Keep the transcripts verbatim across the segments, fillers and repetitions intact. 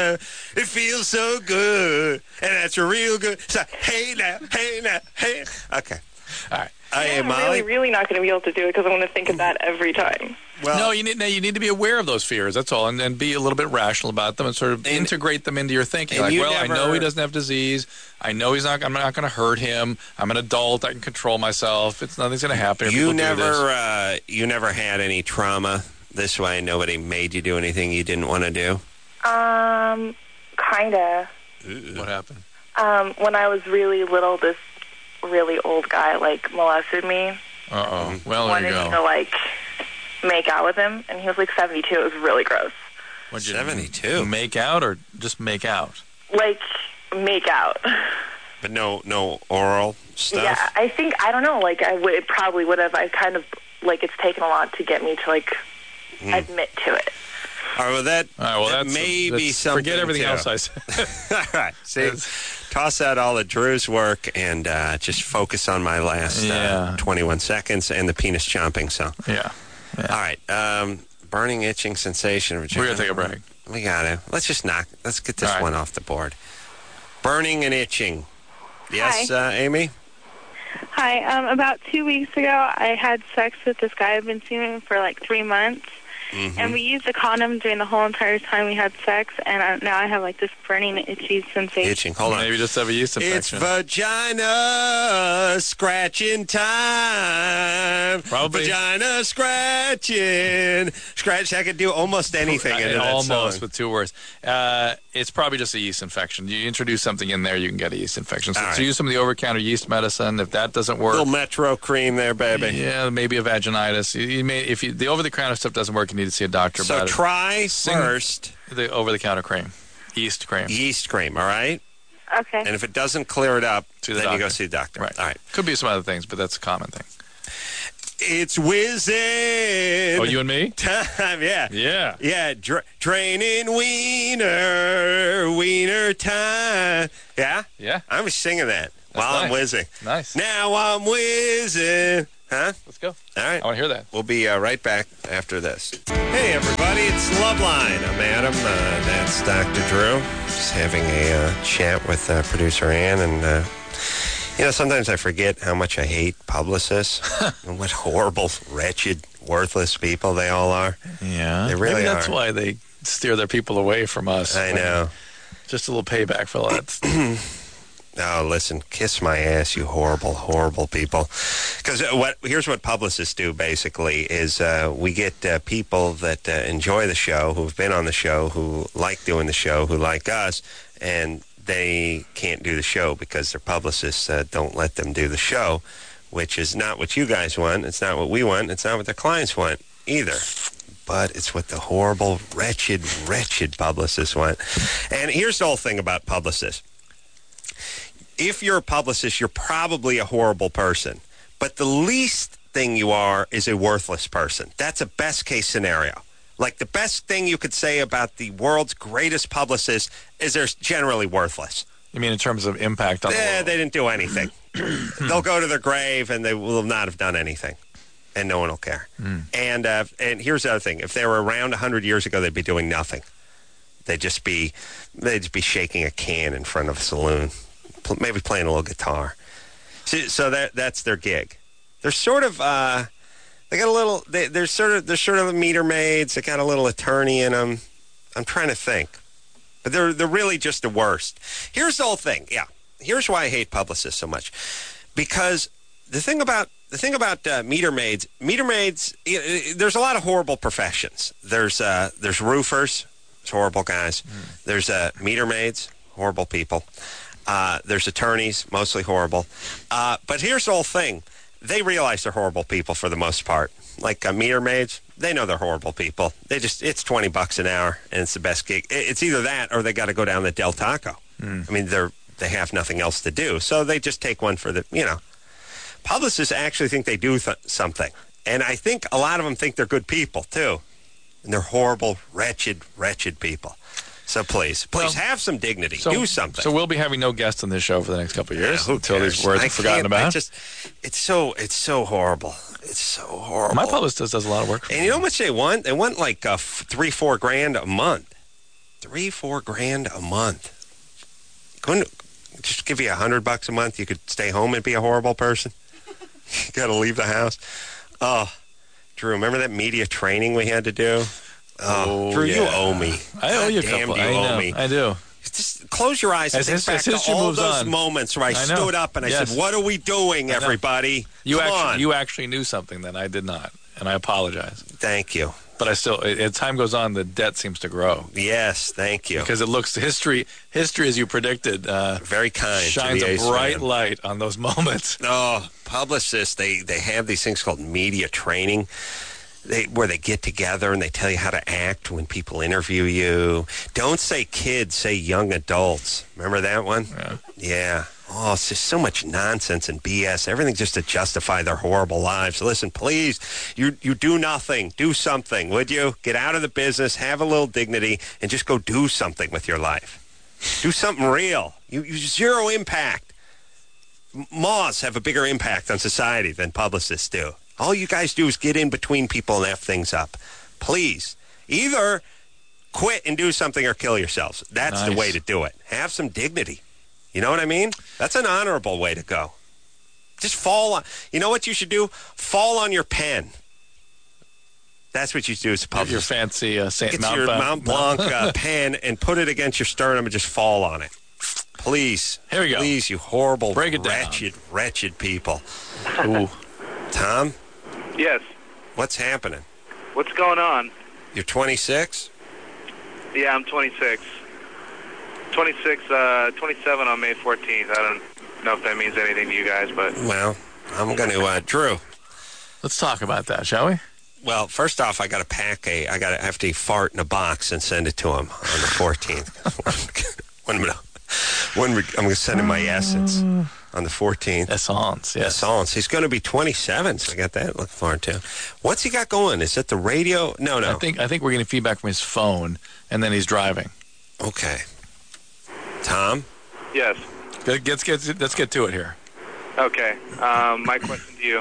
time. It feels so good, and that's real good. So, hey now, hey now, hey. Okay. All right. Yeah, Hey, I'm Molly. really, really not going to be able to do it because I'm going to think of that every time. Well, no, you need no, you need to be aware of those fears. That's all, and, and be a little bit rational about them, and sort of and, integrate them into your thinking. Like, well, never, I know he doesn't have disease. I know he's not. I'm not going to hurt him. I'm an adult. I can control myself. It's nothing's going to happen. You never, uh, you never had any trauma this way. Nobody made you do anything you didn't want to do. Um, kinda. What happened? Um, when I was really little, this really old guy like molested me. Uh oh. Well, there you go. Wanted me to like make out with him, and he was like seventy-two. It was really gross. What'd you seventy-two? Make out or just make out? Like make out. But no, no oral stuff. Yeah, I think I don't know. Like I would it probably would have. I kind of like it's taken a lot to get me to like mm. admit to it. All right, well, that, all right, well, that that's, may that's, be something. Forget everything too. else I said. All right, see, toss out all of Drew's work and uh, just focus on my last yeah. uh, twenty-one seconds and the penis chomping. So, yeah. yeah. All right, um, burning, itching sensation. We're gonna take a break. We gotta. Let's just knock. Let's get this right. one off the board. Burning and itching. Yes, uh, Amy. Hi. Um, about two weeks ago, I had sex with this guy. I've been seeing him for like three months. Mm-hmm. And we used a condom during the whole entire time we had sex, and I, now I have like this burning, itchy sensation. Itching. Hold on. Maybe just have a yeast infection. It's vagina scratching time. Probably. Vagina scratching. Scratch. I could do almost anything in that Almost song. with two words. Uh, it's probably just a yeast infection. You introduce something in there, you can get a yeast infection. So, right. so use some of the over-counter yeast medicine. If that doesn't work, a little Metro cream there, baby. Yeah, maybe a vaginitis. You, you may, if you, the over-the-counter stuff doesn't work, you need to see a doctor so about try it. So try first the over-the-counter cream, yeast cream. Yeast cream, all right? Okay. And if it doesn't clear it up, the then doctor. you go see the doctor. Right. All right. Could be some other things, but that's a common thing. It's whizzing. Oh, you and me? Time, yeah. Yeah. Yeah, dra- draining wiener, wiener time. Yeah? Yeah. I was singing that That's while nice. I'm whizzing. Nice. Now I'm whizzing. Huh? Let's go. All right. I want to hear that. We'll be uh, right back after this. Hey, everybody. It's Loveline. I'm Adam. Uh, that's Doctor Drew. Just having a uh, chat with uh, producer Ann. And, uh, you know, sometimes I forget how much I hate publicists and what horrible, wretched, worthless people they all are. Yeah. They really Maybe that's are. why they steer their people away from us. I know. Just a little payback for that. Oh, listen, kiss my ass, you horrible, horrible people. Because what here's what publicists do, basically, is uh, we get uh, people that uh, enjoy the show, who've been on the show, who like doing the show, who like us, and they can't do the show because their publicists uh, don't let them do the show, which is not what you guys want. It's not what we want. It's not what their clients want either. But it's what the horrible, wretched, wretched publicists want. And here's the whole thing about publicists. If you're a publicist, you're probably a horrible person. But the least thing you are is a worthless person. That's a best-case scenario. Like, the best thing you could say about the world's greatest publicist is they're generally worthless. You mean in terms of impact on the Eh, world? they didn't do anything. They'll go to their grave, and they will not have done anything. And no one will care. Mm. And uh, and here's the other thing. If they were around one hundred years ago, they'd be doing nothing. They'd just be, they'd just be shaking a can in front of a saloon. Maybe playing a little guitar. So, so that that's their gig. They're sort of uh, they got a little. They, they're sort of they're sort of meter maids. They got a little attorney in them. I'm trying to think, but they're they're really just the worst. Here's the whole thing. Yeah, here's why I hate publicists so much. Because the thing about the thing about uh, meter maids, meter maids. There's a lot of horrible professions. There's uh, there's roofers, there's horrible guys. Mm. There's uh, meter maids, horrible people. Uh, there's attorneys, mostly horrible. Uh, but here's the whole thing. They realize they're horrible people for the most part. Like uh, meter maids, they know they're horrible people. They just, it's twenty bucks an hour, and it's the best gig. It's either that or they got to go down to Del Taco. Mm. I mean, they're, they have nothing else to do. So they just take one for the, you know. Publicists actually think they do th- something. And I think a lot of them think they're good people, too. And they're horrible, wretched, wretched people. So please, please well, have some dignity. So, do something. So we'll be having no guests on this show for the next couple of years yeah, until these words I are forgotten about. I just, it's so it's so horrible. It's so horrible. My publicist does a lot of work. For and me. you know how much they want? They want like uh, three, four grand a month. Three, four grand a month. Couldn't just give you a hundred bucks a month, you could stay home and be a horrible person? You got to leave the house. Oh, Drew, remember that media training we had to do? Oh, oh Drew, yeah. you owe me. I owe you a Damn, couple. you I owe know. me. I do. Just close your eyes and as think his, back as to history all moves those on. moments where I, I stood up and I yes. said, what are we doing, everybody? You Come actually, on. you actually knew something that I did not, and I apologize. Thank you. But I still, as time goes on, the debt seems to grow. Yes, thank you. Because it looks, history, history as you predicted, uh, very kind. shines to the a Ace bright fan. light on those moments. Oh, publicists, they, they have these things called media training. They, where they get together and they tell you how to act when people interview you. Don't say kids, say young adults. Remember that one? Yeah. Yeah. Oh, it's just so much nonsense and B S. Everything just to justify their horrible lives. Listen, please, you you do nothing. Do something, would you? Get out of the business, have a little dignity, and just go do something with your life. Do something real. You, you zero impact. Moths have a bigger impact on society than publicists do. All you guys do is get in between people and F things up. Please, either quit and do something or kill yourselves. That's Nice. the way to do it. Have some dignity. You know what I mean? That's an honorable way to go. Just fall on. You know what you should do? Fall on your pen. That's what you do as a Your publicist. fancy uh, Saint Get Mount your Ba- Mount Blanc uh, pen and put it against your sternum and just fall on it. Please. Here we go. Please, you horrible, Break it down. wretched, wretched people. Ooh. Tom, Yes. what's happening? What's going on? You're twenty-six? Yeah, I'm twenty-six. twenty-six, uh, twenty-seven on May fourteenth. I don't know if that means anything to you guys, but... Well, I'm going to, uh, Drew. Let's talk about that, shall we? Well, first off, I got to pack a, I got to have to fart in a box and send it to him on the fourteenth. when, when, when we, I'm going to send him my essence on the fourteenth. Essence, yes. Essence. He's going to be twenty-seven, so I got that looking forward to. What's he got going? Is it the radio? No, no. I think I think we're getting feedback from his phone, and then he's driving. Okay. Tom? Yes. Get, let's get let's get to it here. Okay. Um, my question to you.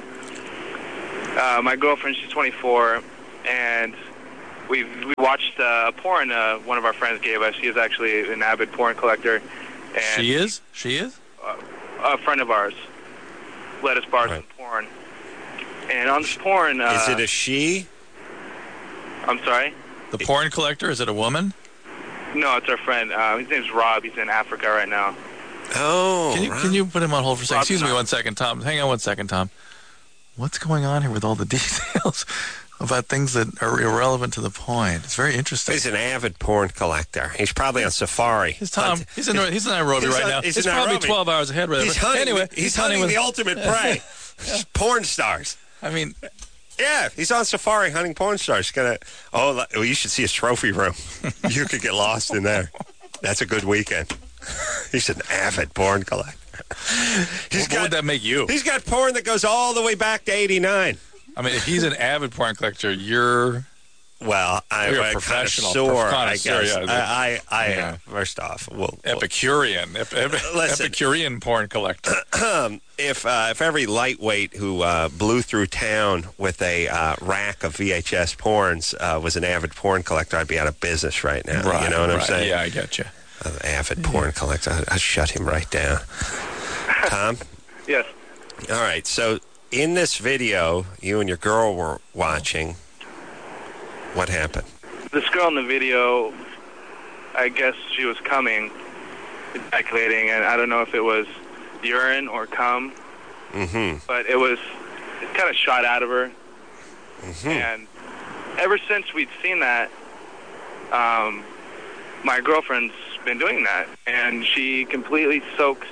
Uh, my girlfriend, she's twenty-four, and we've, we watched uh, porn uh, one of our friends gave us. She is actually an avid porn collector. And She is? She is? Uh, a friend of ours let us borrow Right. some porn. And on this porn... Uh, Is it a she? I'm sorry? The porn collector, is it a woman? No, it's our friend. Uh, his name's Rob. He's in Africa right now. Oh, Can you, right. can you put him on hold for a second? Rob, Excuse me no. one second, Tom. Hang on one second, Tom. What's going on here with all the details about things that are irrelevant to the point? It's very interesting. He's an avid porn collector. He's probably on safari. He's Tom. He's in, he's in Nairobi He's right on- now. he's It's in probably Nairobi. twelve hours ahead. Right? He's hunting, anyway, he's hunting with, the ultimate prey. Porn stars. I mean, Yeah, he's on safari hunting porn stars. Gonna oh, li- well, you should see his trophy room. You could get lost in there. That's a good weekend. He's an avid porn collector. He's what got would that make you? he's got porn that goes all the way back to eighty-nine. I mean, if he's an avid porn collector, you're Well, I, You're a I professional, connoisseur, I connoisseur, guess. yeah. I, I, I Yeah. first off, well, Epicurean, ep- ep- Listen. Epicurean porn collector. if uh, if every lightweight who uh, blew through town with a uh, rack of V H S porns uh, was an avid porn collector, I'd be out of business right now. Right, you know what I'm right. saying? Yeah, I get you. An avid porn collector. I'd, I'd shut him right down. Tom? Yes. All right. So in this video, you and your girl were watching. What happened? This girl in the video, I guess she was coming, ejaculating, and I don't know if it was urine or cum, Mm-hmm. but it was it kind of shot out of her. Mm-hmm. And ever since we'd seen that, um, my girlfriend's been doing that, and she completely soaks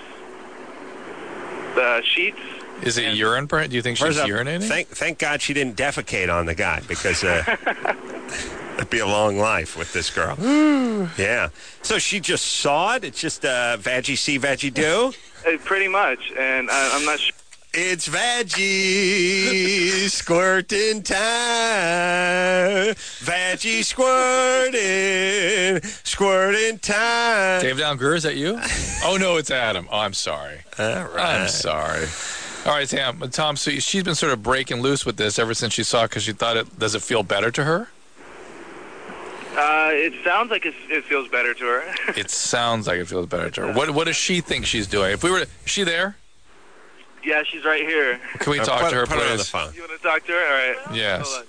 the sheets. Is it urine? per- Do you think she's First off, urinating? Thank, thank God she didn't defecate on the guy because uh, it'd be a long life with this girl. Yeah. So she just saw it. It's just uh, veggie see, veggie do. Uh, pretty much, and I, I'm not sure. It's veggie squirting time. Veggie squirting, squirting time. Dave Down Gurr, is that you? Oh, no, it's Adam. Oh, I'm sorry. All right. I'm sorry. All right, Sam. Tom, so she's been sort of breaking loose with this ever since she saw it because she thought it, does it feel better to her? Uh, it sounds like it, it feels better to her. It sounds like it feels better to her. What What does she think she's doing? If we were, to, is she there? Yeah, she's right here. Can we Uh, talk put, to her, put please? her on the phone. You want to talk to her? All right. Yes. Hold on.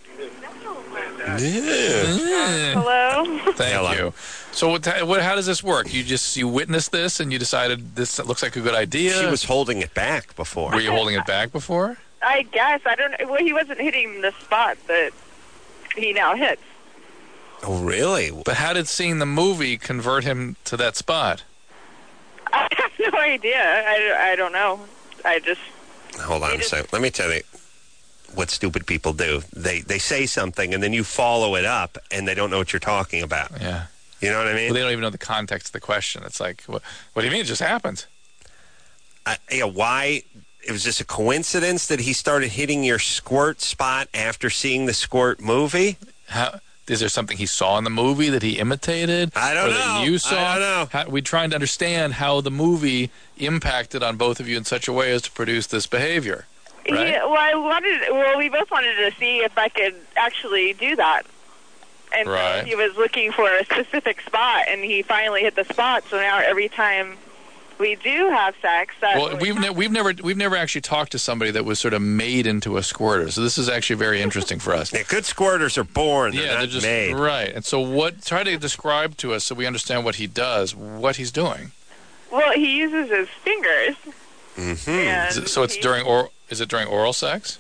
Yeah. Hello? Thank Hello. you. So, what, what? How does this work? You just you witnessed this and you decided this looks like a good idea. She was holding it back before. Were you holding it back before? I guess. I don't know. Well, he wasn't hitting the spot that he now hits. Oh, really? But how did seeing the movie convert him to that spot? I have no idea. I, I don't know. I just... Hold on a second. Let me tell you what stupid people do. They they say something, and then you follow it up, and they don't know what you're talking about. Yeah. You know what I mean? Well, they don't even know the context of the question. It's like, what, what do you mean? It just happened. I, yeah, why? It was just a coincidence that he started hitting your squirt spot after seeing the squirt movie? How, is there something he saw in the movie that he imitated? I don't or know. That you saw? I don't know. How, we're trying to understand how the movie impacted on both of you in such a way as to produce this behavior. Right? He, well, I wanted... Well, we both wanted to see if I could actually do that. And Right. so he was looking for a specific spot, and he finally hit the spot. So now every time we do have sex... That Well, we've ne- we've never we've never actually talked to somebody that was sort of made into a squirter. So this is actually very interesting for us. Yeah, good squirters are born. They're yeah, not they're just made. right. And so, what? Try to describe to us so we understand what he does, what he's doing. Well, he uses his fingers. Mm-hmm. And Is it- so it's he- during or is it during oral sex?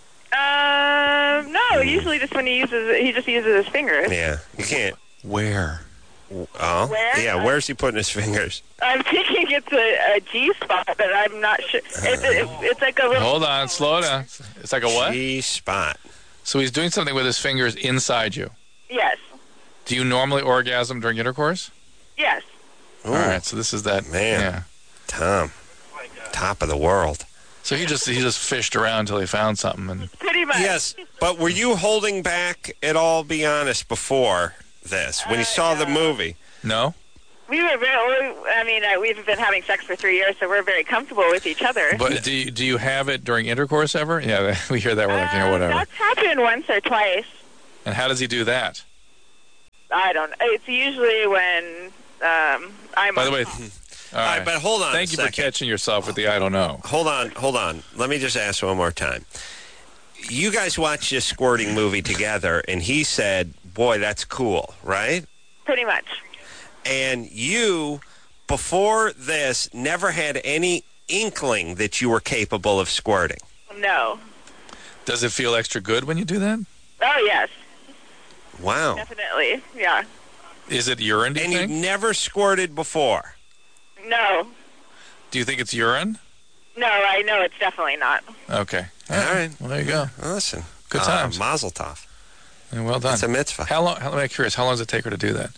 Um, no, usually just when he uses... He just uses his fingers. Yeah, you can't. Where? Oh, Where? yeah. Where's he putting his fingers? I'm thinking it's a, a G spot, but I'm not sure. It's, it, it's like a little... Hold on, slow down. It's like a what? G spot. So he's doing something with his fingers inside you. Yes. Do you normally orgasm during intercourse? Yes. All right, so this is that. Man. Yeah. Tom, top of the world. So he just he just fished around until he found something, and Pretty much. Yes, but were you holding back at all, be honest, before this, when you saw the movie? no. We were very... I mean, uh, we've been having sex for three years, so we're very comfortable with each other. But do you, do you have it during intercourse ever? Yeah, we hear that. We're like, you know, Uh, whatever. That's happened once or twice. And how does he do that? I don't know. It's usually when um, I'm... By the way, all All right, right. but hold on Thank a you second. for catching yourself with the I don't know. Hold on, hold on. Let me just ask one more time. You guys watched this squirting movie together, and he said, boy, that's cool, right? Pretty much. And you, before this, never had any inkling that you were capable of squirting. No. Does it feel extra good when you do that? Oh, yes. Wow. Definitely. Yeah. Is it urine, do you And think? you've never squirted before? No. Do you think it's urine? No, I know it's definitely not. Okay. All right. Well, there you go. Well, listen. Good uh, times. Mazel tov. Yeah, well done. It's a mitzvah. How long? How, I'm curious. How long does it take her to do that?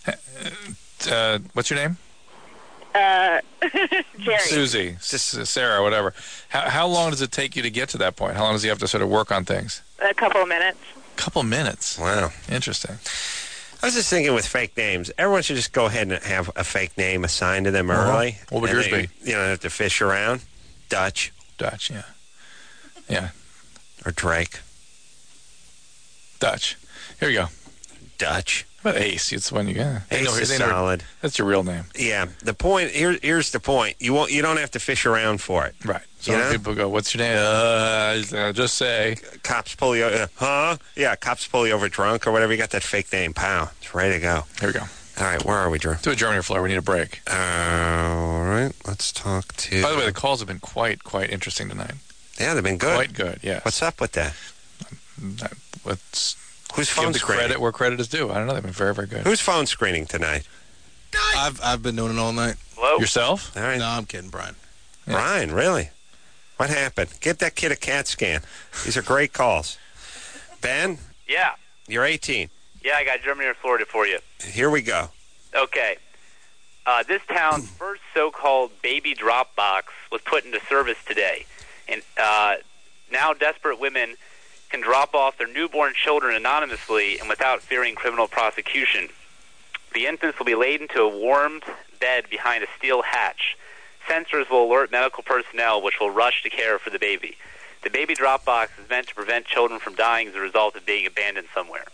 Uh, what's your name? Uh, Jerry. Susie, S- Sarah, whatever. How, how long does it take you to get to that point? How long does he have to sort of work on things? A couple of minutes. A couple minutes. Wow. Interesting. I was just thinking with fake names, everyone should just go ahead and have a fake name assigned to them Uh-huh. early. What would And yours they, be? You don't have to fish around. Dutch Dutch, yeah. Yeah, or Drake. Dutch. Here we go. Dutch. How about Ace? It's when you get. They Ace know- is they know- solid. That's your real name. Yeah. The point here, here's the point. You won't. You don't have to fish around for it. Right. So You when know? people go, what's your name? Uh, just say. Cops pull you. Uh, huh? Yeah. Cops pull you over drunk or whatever. You got that fake name. Pow. It's ready to go. Here we go. All right. Where are we, Drew? Do a Germany floor. We need a break. All right. Let's talk to. By the way, the calls have been quite, quite interesting tonight. Yeah, they've been good. Quite good, yes. What's up with that? Let's Who's phone give the screening? credit where credit is due. I don't know. They've been very, very good. Who's phone screening tonight? I've I've been doing it all night. Hello? Yourself? All right. No, I'm kidding, Brian. Yeah. Brian, really? What happened? Get that kid a CAT scan. These are great calls. Ben, Yeah. you're eighteen. Yeah, I got Germany or Florida for you. Here we go. Okay. Uh, this town's first so-called baby drop box was put into service today. And uh, now desperate women can drop off their newborn children anonymously and without fearing criminal prosecution. The infants will be laid into a warmed bed behind a steel hatch. Sensors will alert medical personnel, which will rush to care for the baby. The baby drop box is meant to prevent children from dying as a result of being abandoned somewhere.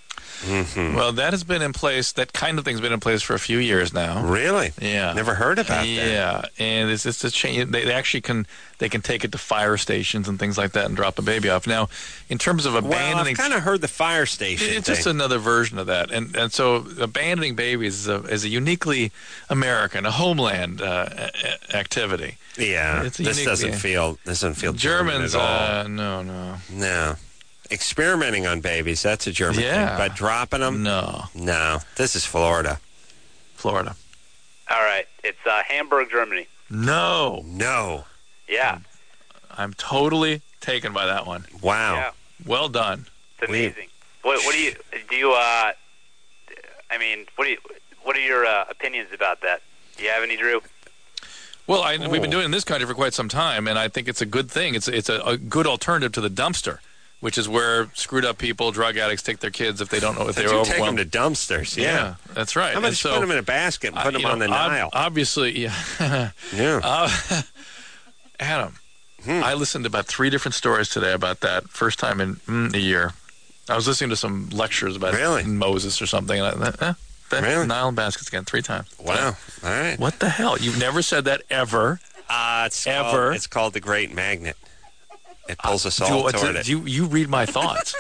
Mm-hmm. Well, that has been in place. That kind of thing's been in place for a few years now. Really? Yeah. Never heard about yeah. that. Yeah, and it's it's a change. They, they actually can they can take it to fire stations and things like that and drop a baby off. Now, in terms of abandoning, well, I've kind of heard the fire station. It's thing. just another version of that, and and so abandoning babies is a, is a uniquely American, a homeland uh, a- activity. Yeah, it's a this unique, doesn't yeah. feel this doesn't feel Germans. German at all. Uh, no, no, no. Experimenting on babies, that's a German yeah. thing. But dropping them? No. No. This is Florida. Florida. All right. It's uh, Hamburg, Germany. No. No. Yeah. I'm totally taken by that one. Wow. Yeah. Well done. It's amazing. What, what do you, do you, uh, I mean, what do you, what are your uh, opinions about that? Do you have any, Drew? Well, I, Oh. we've been doing it in this country for quite some time, and I think it's a good thing. It's it's a, a good alternative to the dumpster, which is where screwed up people, drug addicts, take their kids if they don't know if Did they're you take them overwhelmed. to dumpsters? Yeah. Yeah, that's right. How about And just so, put them in a basket and put uh, them you on know, the ob- Nile? Obviously, yeah. yeah. Uh, Adam, Hmm. I listened to about three different stories today about that. First time in mm, a year. I was listening to some lectures about Really? Moses or something. And I, eh, that Really? Nile and baskets again three times. Wow. All right. What the hell? You've never said that ever. Uh, it's Ever. Called, it's called the Great Magnet. It pulls us Do all you, toward do it. you, you read my thoughts.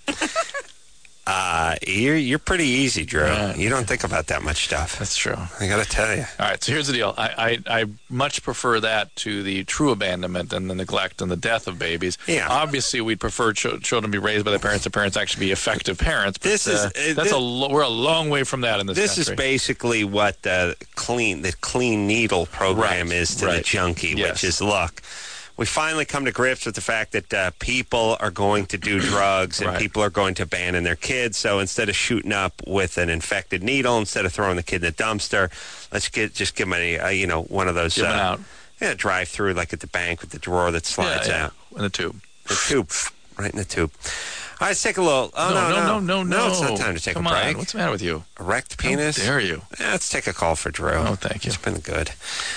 Uh, you're you're pretty easy, Drew. Right. You don't think about that much stuff. That's true. I got to tell you. All right, so here's the deal. I, I, I much prefer that to the true abandonment and the neglect and the death of babies. Yeah. Obviously, we'd prefer ch- children be raised by their parents, the parents actually be effective parents. But, This is- uh, uh, that's this- a lo- we're a long way from that in this, This country. is basically what the clean the clean needle program Right, is to right. the junkie, Yes. which is look. We finally come to grips with the fact that uh, people are going to do drugs and Right. people are going to abandon their kids. So instead of shooting up with an infected needle, instead of throwing the kid in the dumpster, let's get just give them a, uh, you know one of those Give 'em uh, out. yeah drive through like at the bank with the drawer that slides yeah, yeah, out, in the tube. the tube right in the tube. All right, let's take a little. Oh no, no, no, no, no, It's not time to take Come a break. on. What's the matter with you? Erect penis. How dare you? Yeah, let's take a call for Drew. Oh, thank you. It's been good.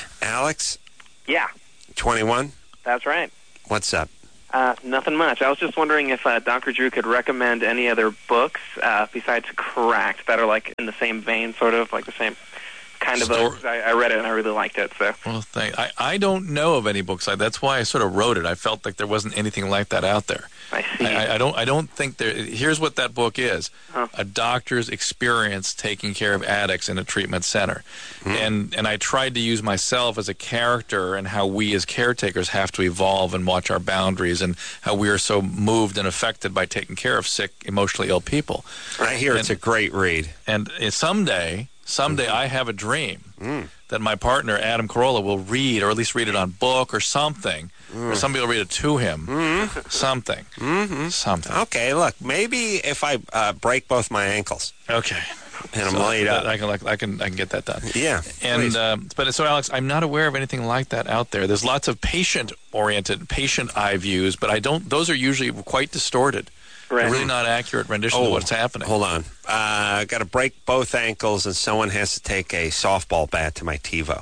Alex, Yeah, twenty-one. that's right. What's up? Uh, nothing much. I was just wondering if uh, Doctor Drew could recommend any other books uh, besides Cracked that are like in the same vein, sort of like the same kind of Stor- books. I, I read it and I really liked it. So Well, thank. I, I don't know of any books like that's why I sort of wrote it. I felt like there wasn't anything like that out there. I see. I, I don't. I don't think there. Here's what that book is: Huh. a doctor's experience taking care of addicts in a treatment center. And and I tried to use myself as a character and how we as caretakers have to evolve and watch our boundaries and how we are so moved and affected by taking care of sick, emotionally ill people. I hear it's a And- great read. And uh, someday, someday, I have a dream Mm. that my partner Adam Carolla will read, or at least read it on book or something, or somebody will read it to him. Something, Mm-hmm. something. Okay, look, maybe if I uh, break both my ankles Okay. and I'm So laid that- up. I can, like, I can, I can get that done. Yeah, And please. um, but so Alex, I'm not aware of anything like that out there. There's lots of patient-oriented, patient eye views, but I don't. Those are usually quite distorted. right. They're really not accurate rendition of what's happening. Hold on. Uh, got to break both ankles, and someone has to take a softball bat to my TiVo.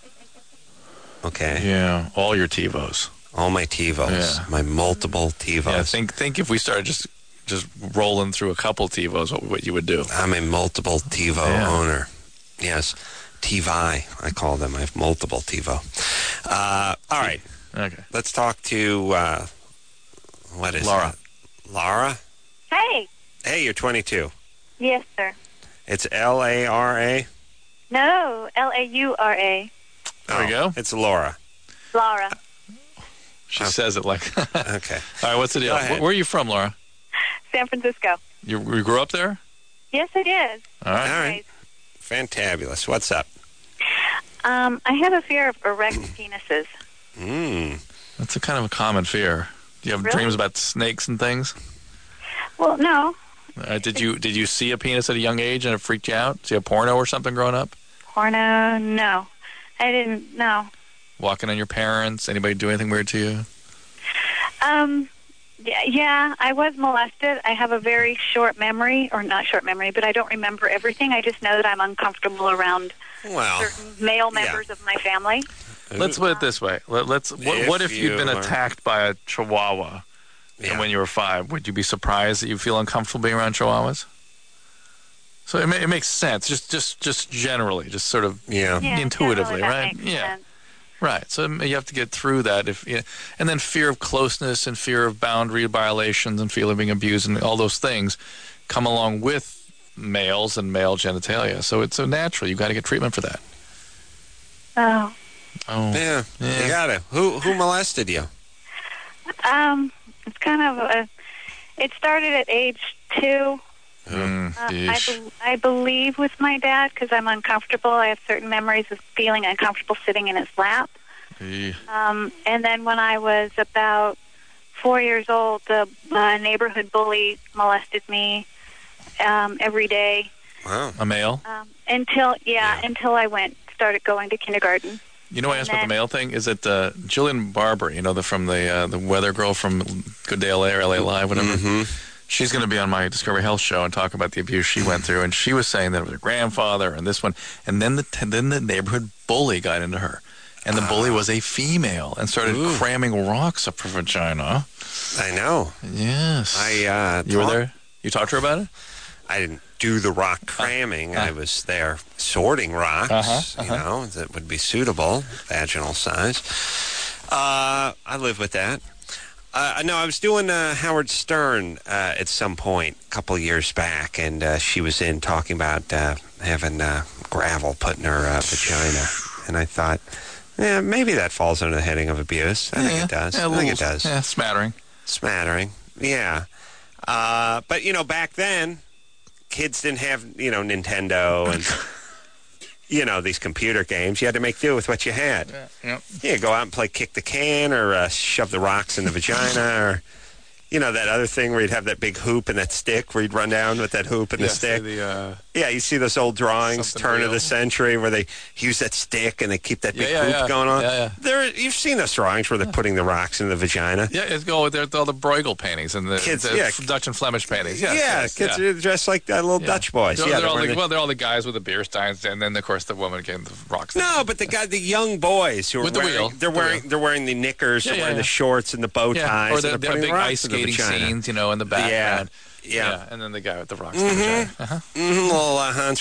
Okay, Yeah, all your TiVos. all my TiVos, Yeah. my multiple TiVos. Yeah, think think if we started just just rolling through a couple TiVos, what, what you would do? I'm a multiple TiVo Yeah. owner. Yes, TiVi, I call them. I have multiple TiVo. Uh, all right, Okay. let's talk to uh, what is Laura. it? Laura. Hey. Hey, you're twenty-two. Yes, sir. It's L A R A. No, L A U R A. There we go. It's Laura. Laura. She Oh. says it like. All Okay. right, what's the deal? Go ahead. Where, where are you from, Laura? San Francisco. You, you grew up there? Yes, I did. All right. All right. Fantabulous. What's up? Um, I have a fear of erect penises. Mm. That's a kind of a common fear. Do you have Really? dreams about snakes and things? Well, no. Uh, did you did you see a penis at a young age and it freaked you out? See a porno or something growing up? Porno, no. I didn't, no. Walking on your parents? Anybody do anything weird to you? Um, yeah, yeah, I was molested. I have a very short memory, or not short memory, but I don't remember everything. I just know that I'm uncomfortable around Well, certain male yeah. members of my family. Let's put it this way. Let, let's. What If if, what if you'd you been are- attacked by a chihuahua yeah. and when you were five? Would you be surprised that you feel uncomfortable being around chihuahuas? So it, ma- it makes sense, just just just generally, just sort of yeah. Yeah, intuitively, generally that right? makes Yeah. sense. Right, so you have to get through that, if you know, and then fear of closeness and fear of boundary violations and fear of being abused and all those things come along with males and male genitalia. So it's so natural. You've got to get treatment for that. Oh. Oh, Yeah, yeah. you got it. Who who molested you? Um, it's kind of a. It started at age two. Mm, Uh, I, yeesh. be- I believe with my dad because I'm uncomfortable. I have certain memories of feeling uncomfortable sitting in his lap. Eeh. Um, and then when I was about four years old, the uh, neighborhood bully molested me um, every day. Wow. A male? Um, until yeah, Yeah. until I went started going to kindergarten. You know why I And asked about the then- male thing? Is that uh, Jillian Barber, you know, the from the uh, the weather girl from Good Day L A or L A Live, whatever. Mm-hmm. She's going to be on my Discovery Health show and talk about the abuse she went through. And she was saying that it was her grandfather and this one. And then the then the neighborhood bully got into her. And the bully was a female and started Ooh. cramming rocks up her vagina. I know. Yes. I uh, you were talk- there? You talked to her about it? I didn't do the rock cramming. Uh, I was there sorting rocks, Uh-huh, you uh-huh. know, that would be suitable, vaginal size. Uh, I live with that. Uh, no, I was doing uh, Howard Stern uh, at some point a couple of years back, and uh, she was in talking about uh, having uh, gravel put in her uh, vagina. And I thought, yeah, maybe that falls under the heading of abuse. I think it does. Yeah, a I think it little- does. Yeah, smattering. Smattering, yeah. Uh, but, you know, back then, kids didn't have, you know, Nintendo and, you know, these computer games. You had to make do with what you had. Yeah, yeah. Yeah, go out and play kick the can or uh, shove the rocks in the vagina or, you know, that other thing where you'd have that big hoop and that stick where you'd run down with that hoop and Yeah, the stick. The, uh, Yeah, you see those old drawings, Something turn of real. the century, where they use that stick and they keep that Yeah, big yeah, hoop yeah. going on. Yeah, yeah. There, you've seen those drawings where they're putting the rocks in the vagina. yeah, it's go with all the Bruegel paintings and the, Kids, the yeah. F- Dutch and Flemish paintings. Yes, yeah, yes, kids yeah. are dressed like uh, little Yeah. Dutch boys. They're, yeah, they're they're all wearing the, the- well, they're all the guys with the beer steins, and then of course the woman came the rocks. No, but the guy, the young boys who are With the wearing, wheel. they're The wearing, wheel. they're wearing the knickers, Yeah, they're yeah, wearing yeah. the shorts and the bow yeah, ties, or and the, they're the putting big rocks ice in the skating vagina. scenes, you know, in the background. Yeah, yeah. and then the guy with the rocks in the vagina. Uh-huh. Mm-hmm, little uh, Hans